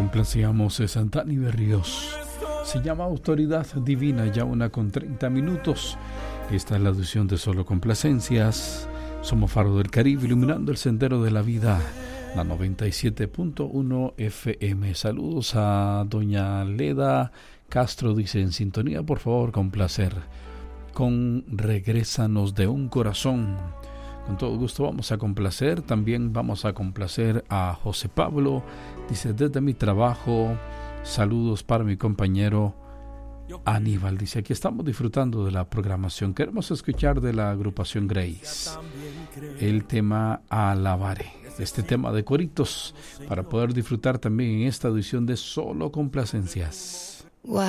Complacíamos a Santana y Berríos. Se llama Autoridad Divina, ya 1:30. Esta es la edición de Solo Complacencias. Somos Faro del Caribe, iluminando el sendero de la vida. La 97.1 FM. Saludos a doña Leda Castro. Dice: en sintonía, por favor, con placer. Con Regrésanos de un corazón. Con todo gusto vamos a complacer. También vamos a complacer a José Pablo. Dice: desde mi trabajo, saludos para mi compañero Aníbal. Dice: aquí estamos disfrutando de la programación. Queremos escuchar de la agrupación Grace el tema Alabaré. Este tema de coritos para poder disfrutar también en esta edición de Solo Complacencias.